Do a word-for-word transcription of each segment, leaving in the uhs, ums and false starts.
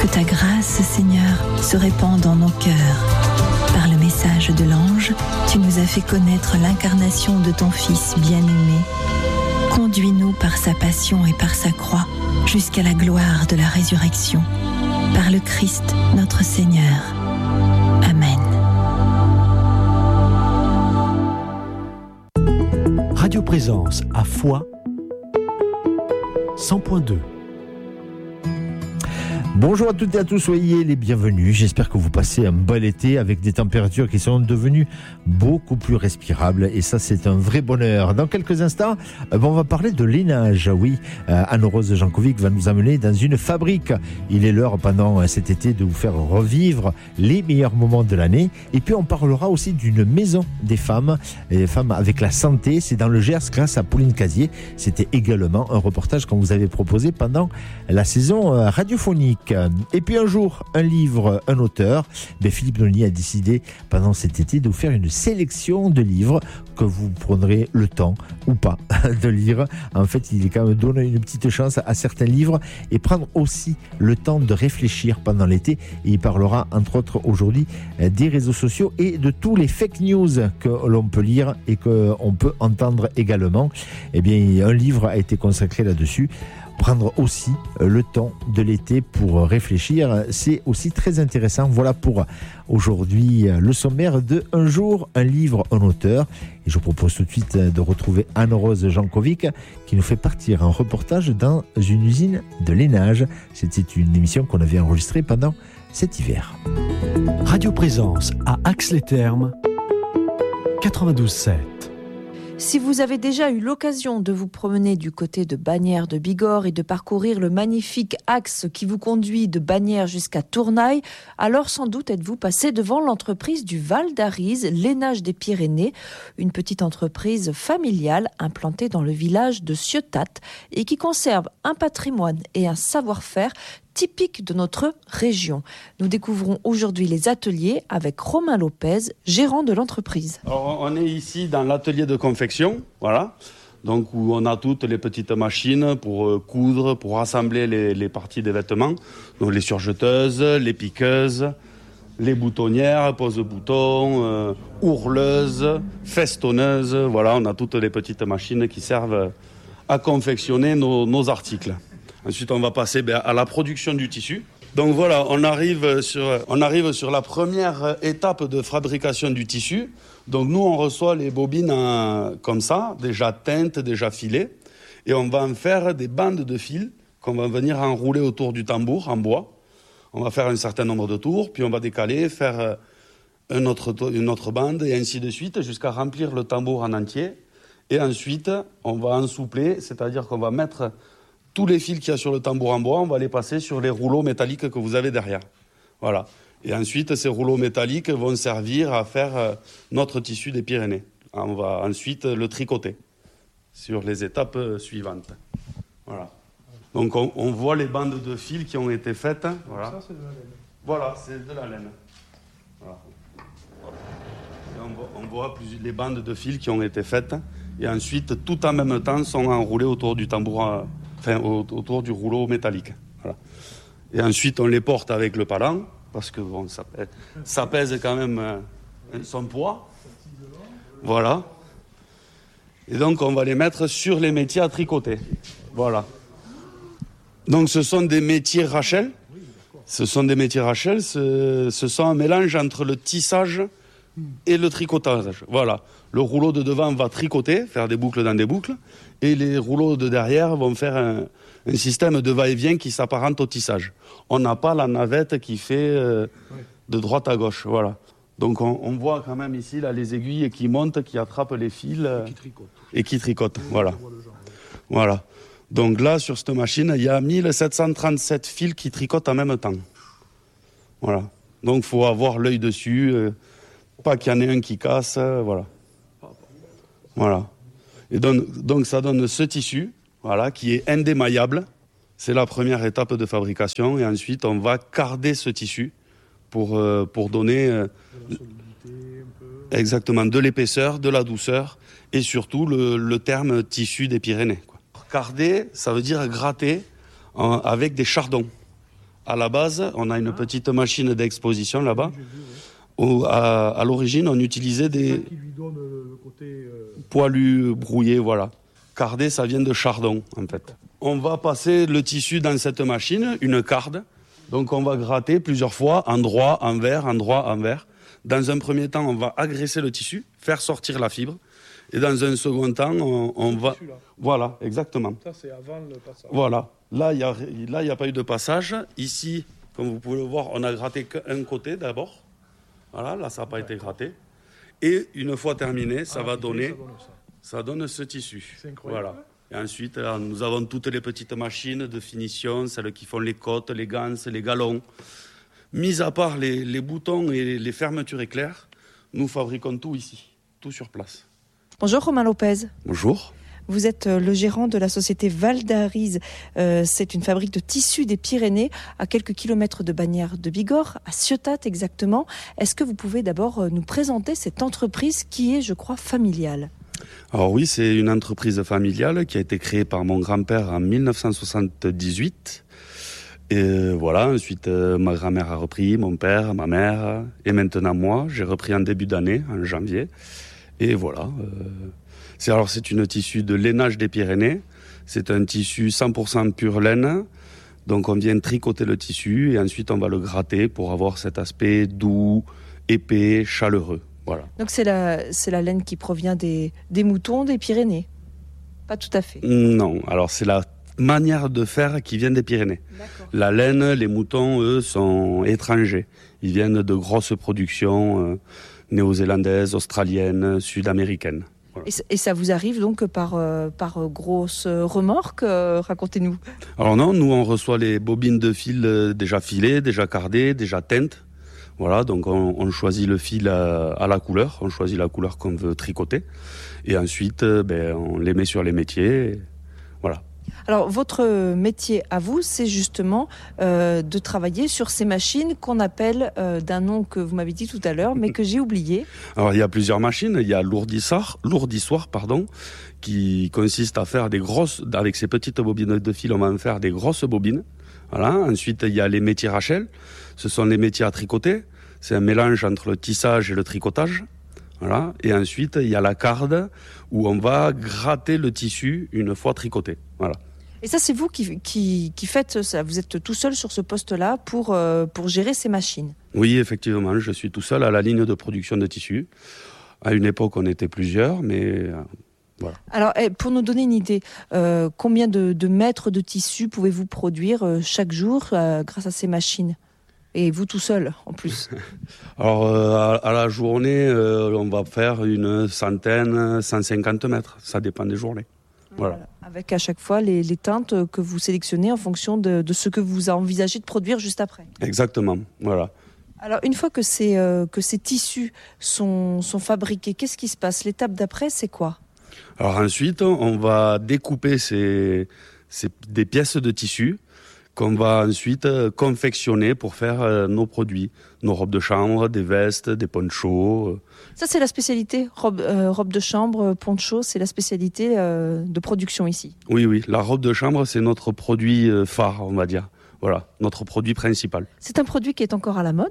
Que ta grâce, Seigneur, se répande dans nos cœurs. Par le message de l'ange, tu nous as fait connaître l'incarnation de ton Fils bien-aimé. Conduis-nous par sa passion et par sa croix jusqu'à la gloire de la résurrection. Par le Christ, notre Seigneur. Amen. Radio Présence à Foix, cent point deux. Bonjour à toutes et à tous, soyez les bienvenus. J'espère que vous passez un bel été avec des températures qui sont devenues beaucoup plus respirables et ça c'est un vrai bonheur. Dans quelques instants, on va parler de lainage. Oui, Anne-Rose Jankovic va nous amener dans une fabrique. Il est l'heure pendant cet été de vous faire revivre les meilleurs moments de l'année. Et puis on parlera aussi d'une maison des femmes, des femmes avec la santé. C'est dans le Gers grâce à Pauline Casier. C'était également un reportage qu'on vous avait proposé pendant la saison radiophonique. Et puis un jour, un livre, un auteur. Ben Philippe Nolny a décidé pendant cet été de vous faire une sélection de livres que vous prendrez le temps ou pas de lire. En fait, il est quand même donné une petite chance à certains livres et prendre aussi le temps de réfléchir pendant l'été. Et il parlera entre autres aujourd'hui des réseaux sociaux et de tous les fake news que l'on peut lire et qu'on peut entendre également. Eh bien, un livre a été consacré là-dessus. Prendre aussi le temps de l'été pour réfléchir, c'est aussi très intéressant. Voilà pour aujourd'hui le sommaire de Un jour, un livre, un auteur. Et je vous propose tout de suite de retrouver Anne-Rose Jankovic qui nous fait partir en reportage dans une usine de lainage. C'était une émission qu'on avait enregistrée pendant cet hiver. Radio Présence à Ax-les-Thermes, quatre-vingt-douze sept. Si vous avez déjà eu l'occasion de vous promener du côté de Bagnères de Bigorre et de parcourir le magnifique axe qui vous conduit de Bagnères jusqu'à Tournaille, alors sans doute êtes-vous passé devant l'entreprise du Val d'Arize, Lainage des Pyrénées, une petite entreprise familiale implantée dans le village de Ciotat et qui conserve un patrimoine et un savoir-faire typique de notre région. Nous découvrons aujourd'hui les ateliers avec Romain Lopez, gérant de l'entreprise. Alors, on est ici dans l'atelier de confection, voilà, donc où on a toutes les petites machines pour euh, coudre, pour assembler les, les parties des vêtements, donc les surjeteuses, les piqueuses, les boutonnières, pose-boutons, euh, ourleuses, festonneuses, voilà, on a toutes les petites machines qui servent à confectionner nos, nos articles. Ensuite, on va passer ben, à la production du tissu. Donc voilà, on arrive, sur, on arrive sur la première étape de fabrication du tissu. Donc nous, on reçoit les bobines en, comme ça, déjà teintes, déjà filées. Et on va en faire des bandes de fils qu'on va venir enrouler autour du tambour en bois. On va faire un certain nombre de tours, puis on va décaler, faire un autre, une autre bande, et ainsi de suite, jusqu'à remplir le tambour en entier. Et ensuite, on va ensoupler, c'est-à-dire qu'on va mettre tous les fils qu'il y a sur le tambour en bois, on va les passer sur les rouleaux métalliques que vous avez derrière. Voilà. Et ensuite, ces rouleaux métalliques vont servir à faire notre tissu des Pyrénées. On va ensuite le tricoter sur les étapes suivantes. Voilà. Donc, on, on voit les bandes de fils qui ont été faites. Voilà. Ça, c'est de la laine. Voilà, c'est de la laine. Voilà. Et on voit, on voit plus, les bandes de fils qui ont été faites. Et ensuite, tout en même temps, sont enroulées autour du tambour. Enfin, autour du rouleau métallique. Voilà. Et ensuite, on les porte avec le palan, parce que bon, ça, ça pèse quand même euh, son poids. Voilà. Et donc, on va les mettre sur les métiers à tricoter. Voilà. Donc, ce sont des métiers Rachel. Ce sont des métiers Rachel. Ce, ce sont un mélange entre le tissage et le tricotage. Voilà. Le rouleau de devant va tricoter, faire des boucles dans des boucles, et les rouleaux de derrière vont faire un, un système de va-et-vient qui s'apparente au tissage. On n'a pas la navette qui fait euh, de droite à gauche. Voilà. Donc on, on voit quand même ici là, les aiguilles qui montent, qui attrapent les fils euh, et qui tricotent. Et qui tricotent. Voilà. Voilà. Donc là, sur cette machine, il y a mille sept cent trente-sept fils qui tricotent en même temps. Voilà. Donc il faut avoir l'œil dessus, euh, pas qu'il y en ait un qui casse. Euh, voilà. Voilà. Et donc, donc ça donne ce tissu, voilà, qui est indémaillable. C'est la première étape de fabrication. Et ensuite, on va carder ce tissu pour, euh, pour donner euh, de la solidité, un peu. Exactement, de l'épaisseur, de la douceur et surtout le, le terme tissu des Pyrénées, quoi. Carder, ça veut dire gratter en, avec des chardons. à la base, on a une petite machine d'exposition là-bas. Où, à, à l'origine, on utilisait des qui lui donne le côté euh... poilus, brouillés, voilà. Cardé, ça vient de chardon, en fait. On va passer le tissu dans cette machine, une carde. Donc on va gratter plusieurs fois, endroit, envers, endroit, envers. Dans un premier temps, on va agresser le tissu, faire sortir la fibre. Et dans un second temps, on, on va... Là. Voilà, exactement. Ça, c'est avant le passage. Voilà. Là, il n'y a, là, il n'y a pas eu de passage. Ici, comme vous pouvez le voir, on a gratté qu'un côté d'abord. Voilà, là, ça n'a pas été gratté. Et une fois terminé, ça ah, va donner... Ça donne, ça. ça donne ce tissu. C'est incroyable. Voilà. Et ensuite, là, nous avons toutes les petites machines de finition, celles qui font les côtes, les ganses, les galons. Mis à part les, les boutons et les fermetures éclairs, nous fabriquons tout ici, tout sur place. Bonjour Romain Lopez. Bonjour. Vous êtes le gérant de la société Val d'Arize. Euh, c'est une fabrique de tissus des Pyrénées, à quelques kilomètres de Bagnères de Bigorre, à Ciotat exactement. Est-ce que vous pouvez d'abord nous présenter cette entreprise qui est, je crois, familiale ? Alors oui, c'est une entreprise familiale qui a été créée par mon grand-père en dix-neuf cent soixante-dix-huit. Et voilà, ensuite euh, ma grand-mère a repris, mon père, ma mère, et maintenant moi. J'ai repris en début d'année, en janvier. Et voilà. Euh, c'est, alors c'est une tissu de lainage des Pyrénées. C'est un tissu cent pour cent pure laine. Donc on vient tricoter le tissu et ensuite on va le gratter pour avoir cet aspect doux, épais, chaleureux. Voilà. Donc c'est la, c'est la laine qui provient des, des moutons des Pyrénées ? Pas tout à fait. Non, alors c'est la manière de faire qui vient des Pyrénées. D'accord. La laine, les moutons, eux, sont étrangers. Ils viennent de grosses productions euh, néo-zélandaises, australiennes, sud-américaines. Voilà. Et, et ça vous arrive donc par, euh, par grosse remorque euh, racontez-nous. Alors non, nous on reçoit les bobines de fil euh, déjà filées, déjà cardées, déjà teintes. Voilà, donc on, on choisit le fil à, à la couleur, on choisit la couleur qu'on veut tricoter, et ensuite ben, on les met sur les métiers, et voilà. Alors votre métier à vous, c'est justement euh, de travailler sur ces machines qu'on appelle euh, d'un nom que vous m'avez dit tout à l'heure, mais que j'ai oublié. Alors il y a plusieurs machines, il y a l'ourdissoir, l'ourdissoir pardon, qui consiste à faire des grosses, avec ces petites bobines de fil, on va en faire des grosses bobines. Voilà. Ensuite il y a les métiers Rachel, ce sont les métiers à tricoter. C'est un mélange entre le tissage et le tricotage. Voilà. Et ensuite, il y a la carde où on va gratter le tissu une fois tricoté. Voilà. Et ça, c'est vous qui, qui, qui faites ça. Vous êtes tout seul sur ce poste-là pour, euh, pour gérer ces machines. Oui, effectivement. Je suis tout seul à la ligne de production de tissu. À une époque, on était plusieurs, mais euh, voilà. Alors, pour nous donner une idée, euh, combien de, de mètres de tissu pouvez-vous produire euh, chaque jour euh, grâce à ces machines ? Et vous tout seul, en plus. Alors, euh, à, à la journée, euh, on va faire une centaine, cent cinquante mètres. Ça dépend des journées. Voilà. Voilà. Avec à chaque fois les, les teintes que vous sélectionnez en fonction de, de ce que vous envisagez de produire juste après. Exactement, voilà. Alors, une fois que ces, euh, que ces tissus sont, sont fabriqués, qu'est-ce qui se passe ? L'étape d'après, c'est quoi ? Alors ensuite, on va découper ces, ces, des pièces de tissu qu'on va ensuite confectionner pour faire nos produits, nos robes de chambre, des vestes, des ponchos. Ça, c'est la spécialité, robe, euh, robe de chambre, poncho, c'est la spécialité euh, de production ici. Oui, oui, la robe de chambre, c'est notre produit phare, on va dire. Voilà, notre produit principal. C'est un produit qui est encore à la mode ?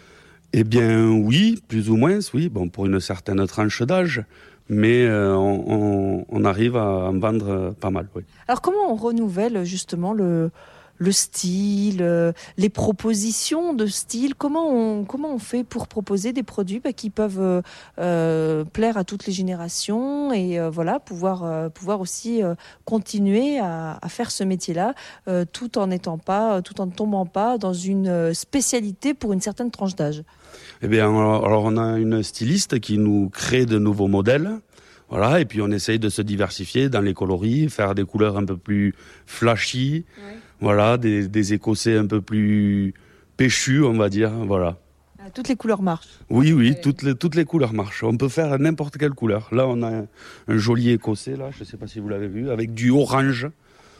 Eh bien, oui, plus ou moins, oui, bon, pour une certaine tranche d'âge. Mais euh, on, on, on arrive à en vendre pas mal, oui. Alors, comment on renouvelle justement le... le style, euh, les propositions de style, comment on, comment on fait pour proposer des produits bah, qui peuvent euh, euh, plaire à toutes les générations et euh, voilà, pouvoir, euh, pouvoir aussi euh, continuer à, à faire ce métier-là euh, tout en n'étant pas, tout en ne tombant pas dans une spécialité pour une certaine tranche d'âge. Eh bien, alors on a une styliste qui nous crée de nouveaux modèles. Voilà, et puis on essaye de se diversifier dans les coloris, faire des couleurs un peu plus flashy. Ouais. Voilà, des, des écossais un peu plus péchus, on va dire, voilà. Toutes les couleurs marchent. Oui, oui, ouais. toutes, les, toutes les couleurs marchent. On peut faire n'importe quelle couleur. Là, on a un, un joli écossais, là, je ne sais pas si vous l'avez vu, avec du orange.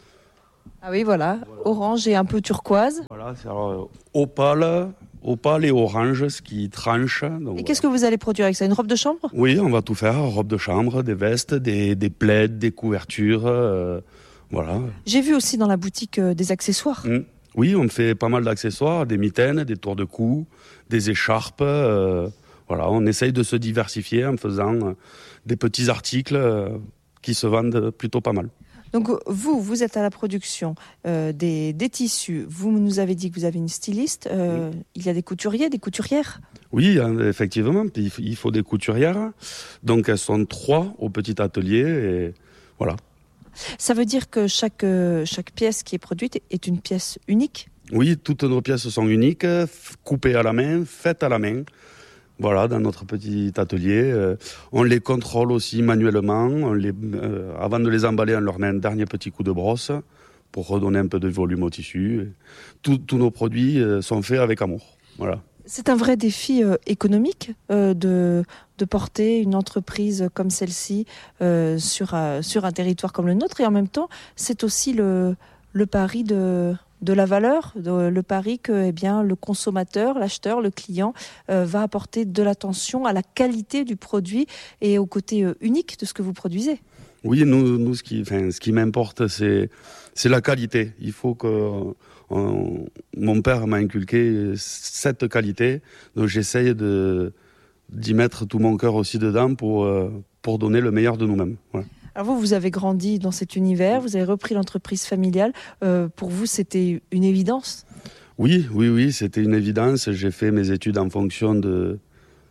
Ah oui, voilà, voilà. Orange et un peu turquoise. Voilà, c'est alors, opale, opale et orange, ce qui tranche. Donc, et voilà. Qu'est-ce que vous allez produire avec ça ? Une robe de chambre ? Oui, on va tout faire, robe de chambre, des vestes, des, des plaids, des couvertures... Euh, Voilà. J'ai vu aussi dans la boutique euh, des accessoires. Mmh. Oui, on fait pas mal d'accessoires, des mitaines, des tours de cou, des écharpes. Euh, voilà, on essaye de se diversifier en faisant euh, des petits articles euh, qui se vendent plutôt pas mal. Donc vous, vous êtes à la production euh, des, des tissus. Vous nous avez dit que vous avez une styliste. Euh, oui. Il y a des couturiers, des couturières ? Oui, effectivement. Il faut des couturières. Donc elles sont trois au petit atelier. Et voilà. Ça veut dire que chaque, chaque pièce qui est produite est une pièce unique ? Oui, toutes nos pièces sont uniques, coupées à la main, faites à la main. Voilà, dans notre petit atelier. Euh, on les contrôle aussi manuellement. On les, euh, avant de les emballer, on leur met un dernier petit coup de brosse pour redonner un peu de volume au tissu. Tous nos produits euh, sont faits avec amour. Voilà. C'est un vrai défi euh, économique euh, de, de porter une entreprise comme celle-ci euh, sur, euh, sur un territoire comme le nôtre. Et en même temps, c'est aussi le, le pari de... de la valeur, de, le pari que eh bien, le consommateur, l'acheteur, le client euh, va apporter de l'attention à la qualité du produit et au côté euh, unique de ce que vous produisez. Oui, nous, nous ce qui, enfin, ce qui m'importe, c'est, c'est la qualité. Il faut que... On, mon père m'a inculqué cette qualité, donc j'essaye de, d'y mettre tout mon cœur aussi dedans pour, euh, pour donner le meilleur de nous-mêmes. Voilà. Alors vous, vous avez grandi dans cet univers, vous avez repris l'entreprise familiale. Euh, pour vous, c'était une évidence ? Oui, oui, oui, c'était une évidence. J'ai fait mes études en fonction de,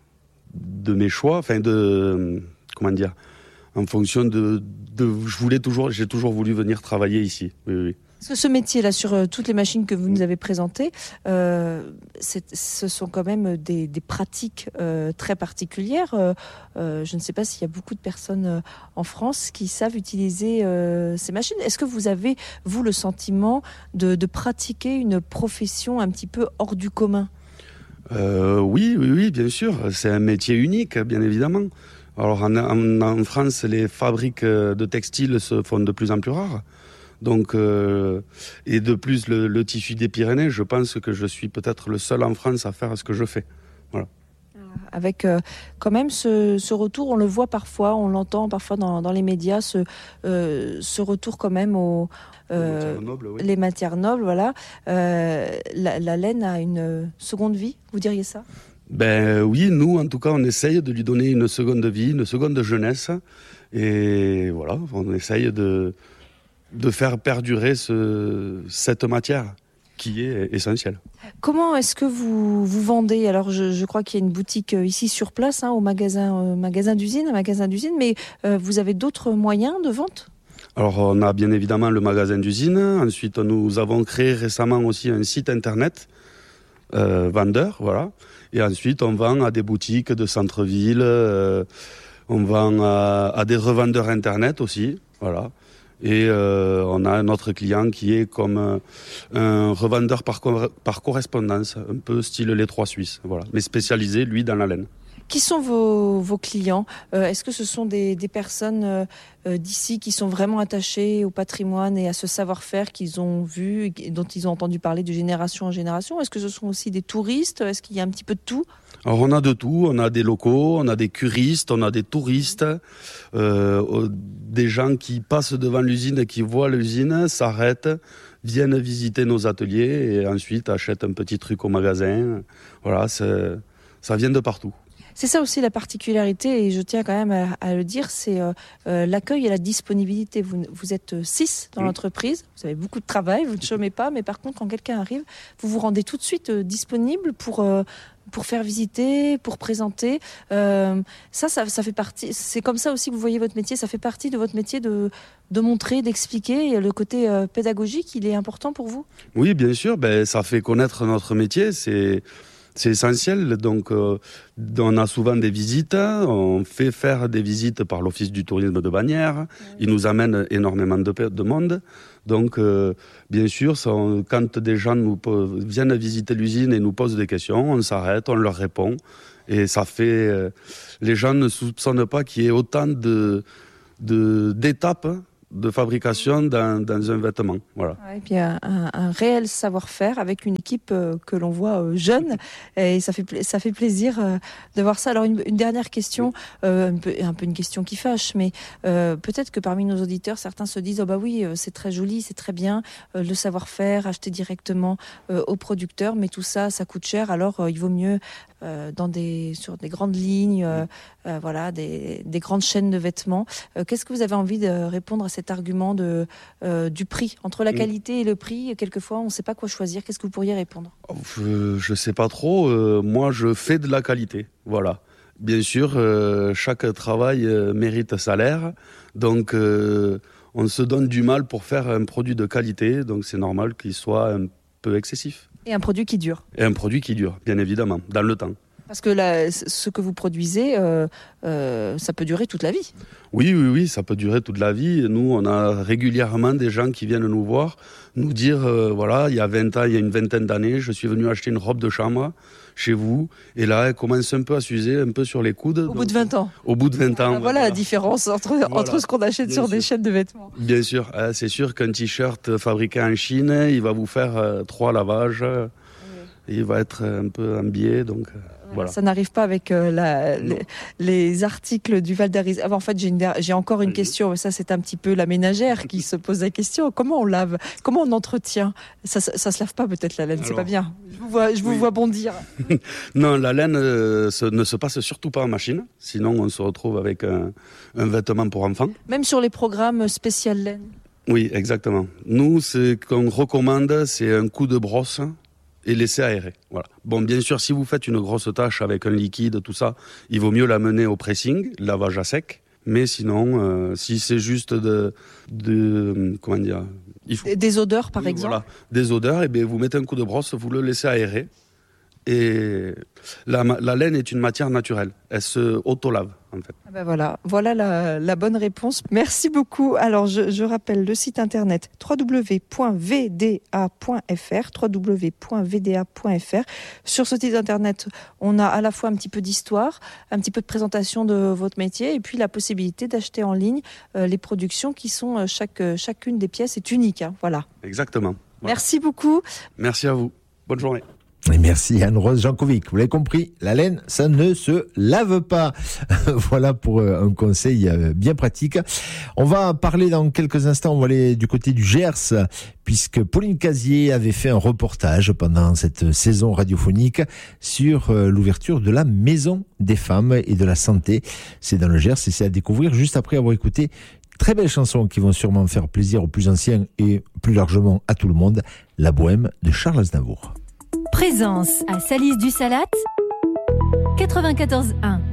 de mes choix, enfin de, comment dire, en fonction de, de, je voulais toujours, j'ai toujours voulu venir travailler ici. Oui, oui. Parce que ce métier-là, sur euh, toutes les machines que vous nous avez présentées, euh, c'est, ce sont quand même des, des pratiques euh, très particulières. Euh, euh, je ne sais pas s'il y a beaucoup de personnes euh, en France qui savent utiliser euh, ces machines. Est-ce que vous avez, vous, le sentiment de, de pratiquer une profession un petit peu hors du commun ? euh, Oui, oui, oui, bien sûr. C'est un métier unique, bien évidemment. Alors en, en, en France, les fabriques de textiles se font de plus en plus rares. Donc, euh, et de plus, le, le tissu des Pyrénées, je pense que je suis peut-être le seul en France à faire ce que je fais. Voilà. Avec euh, quand même ce, ce retour, on le voit parfois, on l'entend parfois dans, dans les médias, ce, euh, ce retour quand même aux euh, matières nobles, oui. les matières nobles. Voilà. Euh, la, la laine a une seconde vie, vous diriez ça ? Ben oui, nous, en tout cas, on essaye de lui donner une seconde vie, une seconde jeunesse. Et voilà, on essaye de... de faire perdurer ce, cette matière qui est essentielle. Comment est-ce que vous, vous vendez ? Alors je, je crois qu'il y a une boutique ici sur place, hein, au magasin, euh, magasin d'usine, un magasin d'usine, mais euh, vous avez d'autres moyens de vente ? Alors on a bien évidemment le magasin d'usine, ensuite nous avons créé récemment aussi un site internet euh, vendeur, voilà, et ensuite on vend à des boutiques de centre-ville, euh, on vend à, à des revendeurs internet aussi, voilà. Et euh, on a un autre client qui est comme un, un revendeur par, co- par correspondance, un peu style les trois Suisses, voilà, mais spécialisé, lui, dans la laine. Qui sont vos, vos clients ? euh, Est-ce que ce sont des, des personnes euh, d'ici qui sont vraiment attachées au patrimoine et à ce savoir-faire qu'ils ont vu, et dont ils ont entendu parler de génération en génération ? Est-ce que ce sont aussi des touristes ? Est-ce qu'il y a un petit peu de tout ? Alors on a de tout, on a des locaux, on a des curistes, on a des touristes, euh, des gens qui passent devant l'usine, qui voient l'usine, s'arrêtent, viennent visiter nos ateliers et ensuite achètent un petit truc au magasin. Voilà, c'est, ça vient de partout. C'est ça aussi la particularité, et je tiens quand même à, à le dire, c'est euh, euh, l'accueil et la disponibilité. Vous, vous êtes six dans oui. l'entreprise, vous avez beaucoup de travail, vous ne chômez pas, mais par contre, quand quelqu'un arrive, vous vous rendez tout de suite euh, disponible pour... Euh, pour faire visiter, pour présenter. Euh, ça, ça, ça fait partie. C'est comme ça aussi que vous voyez votre métier. Ça fait partie de votre métier de, de montrer, d'expliquer. Et le côté euh, pédagogique, il est important pour vous ? Oui, bien sûr. Ben, ça fait connaître notre métier. C'est, c'est essentiel. Donc, euh, on a souvent des visites. On fait faire des visites par l'Office du tourisme de Bagnères. Oui. Il nous amène énormément de, de monde. Donc, euh, bien sûr, ça, on, quand des gens nous posent, viennent visiter l'usine et nous posent des questions, on s'arrête, on leur répond. Et ça fait... Euh, les gens ne soupçonnent pas qu'il y ait autant de, de, d'étapes de fabrication dans, dans un vêtement. Voilà. Ouais, et puis un, un, un réel savoir-faire avec une équipe euh, que l'on voit euh, jeune, et ça fait, pla- ça fait plaisir euh, de voir ça. Alors une, une dernière question, euh, un, peu, un peu une question qui fâche, mais euh, peut-être que parmi nos auditeurs, certains se disent « Oh bah oui, euh, c'est très joli, c'est très bien, euh, le savoir-faire, acheter directement euh, au producteur, mais tout ça, ça coûte cher, alors euh, il vaut mieux euh, dans des, sur des grandes lignes, euh, euh, voilà, des, des grandes chaînes de vêtements. Euh, qu'est-ce que vous avez envie de répondre à cet argument de, euh, du prix, entre la qualité et le prix? Quelquefois, on ne sait pas quoi choisir. Qu'est-ce que vous pourriez répondre? Je ne sais pas trop. Euh, moi, je fais de la qualité. Voilà. Bien sûr, euh, chaque travail euh, mérite salaire. Donc, euh, on se donne du mal pour faire un produit de qualité. Donc, c'est normal qu'il soit un peu excessif. Et un produit qui dure. Et un produit qui dure, bien évidemment, dans le temps. Parce que là, ce que vous produisez, euh, euh, ça peut durer toute la vie. Oui, oui, oui, ça peut durer toute la vie. Nous, on a régulièrement des gens qui viennent nous voir, nous dire, euh, voilà, il y a vingt ans, il y a une vingtaine d'années, je suis venu acheter une robe de chambre chez vous, et là, elle commence un peu à s'user, un peu sur les coudes. Au donc, bout de vingt ans. Au bout de vingt ans. Ah, voilà, voilà la différence entre, voilà. entre ce qu'on achète Bien sur sûr. des chaînes de vêtements. Bien sûr, hein, c'est sûr qu'un t-shirt fabriqué en Chine, il va vous faire euh, trois lavages, oui. Et il va être un peu embié, donc... Euh, Voilà. Ça n'arrive pas avec euh, la, les, les articles du Val d'Aris. Ah, en fait, j'ai, une, j'ai encore une question. Ça, c'est un petit peu la ménagère qui se pose la question. Comment on lave? Comment on entretient? Ça, ça, ça se lave pas peut-être la laine. Alors, c'est pas bien. Je vous vois, je vous oui. vois bondir. Non, la laine euh, se, ne se passe surtout pas en machine. Sinon, on se retrouve avec un, un vêtement pour enfants. Même sur les programmes spécial laine. Oui, exactement. Nous, ce qu'on recommande, c'est un coup de brosse et laisser aérer. Voilà. Bon, bien sûr, si vous faites une grosse tâche avec un liquide, tout ça, il vaut mieux l'amener au pressing, lavage à sec. Mais sinon, euh, si c'est juste de, de comment dire, il faut... des odeurs, par oui, exemple. Voilà, des odeurs. Et bien, vous mettez un coup de brosse, vous le laissez aérer. Et la, la laine est une matière naturelle. Elle se auto-lave, en fait. Ben voilà, voilà la, la bonne réponse. Merci beaucoup. Alors, je, je rappelle le site internet w w w point v d a point f r, w w w point v d a point f r. Sur ce site internet, on a à la fois un petit peu d'histoire, un petit peu de présentation de votre métier, et puis la possibilité d'acheter en ligne euh, les productions qui sont, euh, chaque, chacune des pièces est unique. Hein, voilà. Exactement. Voilà. Merci beaucoup. Merci à vous. Bonne journée. Et merci Anne-Rose Jankovic. Vous l'avez compris, la laine, ça ne se lave pas. Voilà pour un conseil bien pratique. On va parler dans quelques instants, on va aller du côté du Gers, puisque Pauline Casier avait fait un reportage pendant cette saison radiophonique sur l'ouverture de la Maison des Femmes et de la Santé. C'est dans le Gers et c'est à découvrir juste après avoir écouté très belles chansons qui vont sûrement faire plaisir aux plus anciens et plus largement à tout le monde. La Bohème de Charles Aznavour. Présence à Salis du Salat, quatre-vingt-quatorze un.